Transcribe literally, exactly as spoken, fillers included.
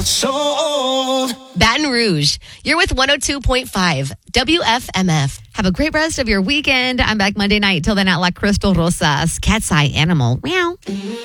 Sold. Baton Rouge. You're with one oh two point five W F M F. Have a great rest of your weekend. I'm back Monday night. Till then, at La Crystal Rosas, Cat's Eye Animal. Meow.